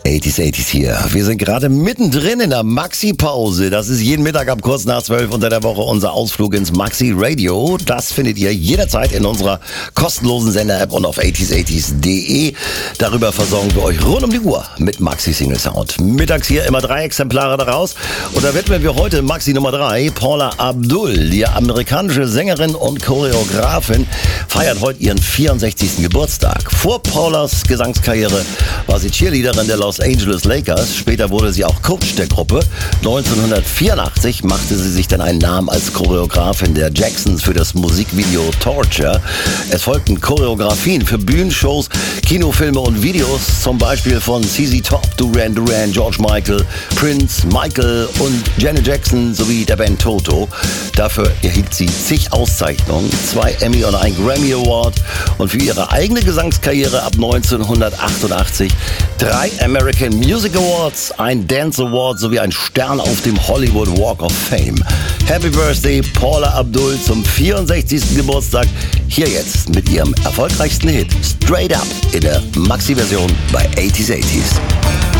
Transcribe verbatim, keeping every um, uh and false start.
achtziger achtziger hier. Wir sind gerade mittendrin in der Maxi-Pause. Das ist jeden Mittag ab kurz nach zwölf unter der Woche unser Ausflug ins Maxi-Radio. Das findet ihr jederzeit in unserer kostenlosen Sender-App und auf achtziger achtziger punkt de. Darüber versorgen wir euch rund um die Uhr mit Maxi-Single-Sound. Mittags hier immer drei Exemplare daraus. Und da widmen wir heute Maxi Nummer drei, Paula Abdul. Die amerikanische Sängerin und Choreografin feiert heute ihren vierundsechzigsten Geburtstag. Vor Paulas Gesangskarriere war sie Cheerleaderin der Los Angeles Lakers. Später wurde sie auch Coach der Gruppe. neunzehnhundertvierundachtzig machte sie sich dann einen Namen als Choreografin der Jacksons für das Musikvideo Torture. Es folgten Choreografien für Bühnenshows, Kinofilme und Videos, zum Beispiel von Z Z Top, Duran Duran, George Michael, Prince, Michael und Janet Jackson sowie der Band Toto. Dafür erhielt sie zig Auszeichnungen, zwei Emmy und ein Grammy Award und für ihre eigene Gesangskarriere ab neunzehnhundertachtundachtzig drei American Music Awards, ein Dance Award sowie ein Stern auf dem Hollywood Walk of Fame. Happy Birthday Paula Abdul zum vierundsechzigsten Geburtstag. Hier jetzt mit ihrem erfolgreichsten Hit Straight Up in der Maxi-Version bei achtziger achtziger.